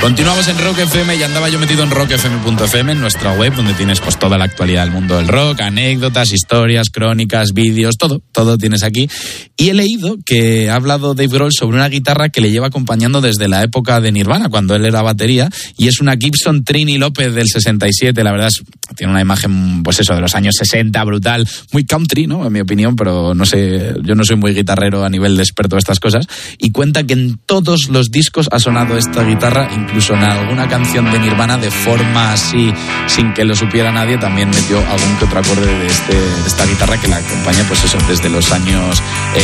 Continuamos en Rock FM y andaba yo metido en rockfm.fm, en nuestra web, donde tienes pues toda la actualidad del mundo del rock, anécdotas, historias, crónicas, vídeos, todo tienes aquí. Y he leído que ha hablado Dave Grohl sobre una guitarra que le lleva acompañando desde la época de Nirvana, cuando él era batería, y es una Gibson Trini López del 67. La verdad tiene una imagen, pues eso, de los años 60, brutal, muy country, ¿no? En mi opinión, pero no sé, yo no soy muy guitarrero a nivel de experto de estas cosas, y cuenta que en todos los discos ha sonado esta guitarra, incluso en alguna canción de Nirvana, de forma así, sin que lo supiera nadie, también metió algún que otro acorde de esta guitarra que la acompaña, pues eso, desde los años